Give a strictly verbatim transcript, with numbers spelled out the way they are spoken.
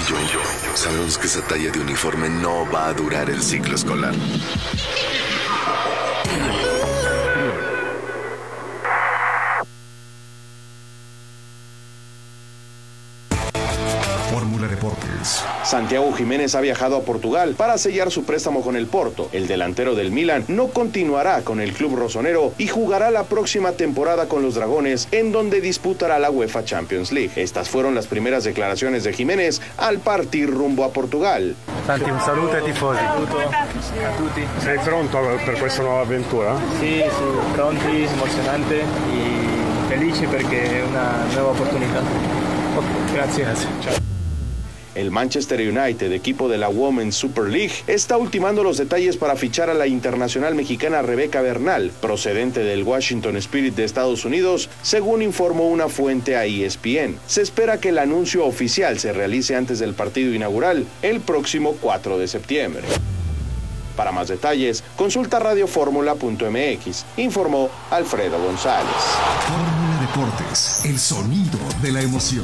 yo sabemos que esa talla de uniforme no va a durar el ciclo escolar. Fórmula Deportes. Santiago Jiménez ha viajado a Portugal para sellar su préstamo con el Porto. El delantero del Milan no continuará con el club rosonero y jugará la próxima temporada con los Dragones, en donde disputará la UEFA Champions League. Estas fueron las primeras declaraciones de Jiménez al partir rumbo a Portugal. Santi, un saluto ai tifosi. Saluto a tutti. Sei pronto per questa nuova avventura? Sì, sì, pronti, emozionante e felici perché è una nuova opportunità. Ok, grazie, grazie. Ciao. El Manchester United, equipo de la Women's Super League, está ultimando los detalles para fichar a la internacional mexicana Rebeca Bernal, procedente del Washington Spirit de Estados Unidos, según informó una fuente a E S P N. Se espera que el anuncio oficial se realice antes del partido inaugural, el próximo cuatro de septiembre. Para más detalles, consulta radioformula punto m x, informó Alfredo González. Fórmula Deportes, el sonido de la emoción.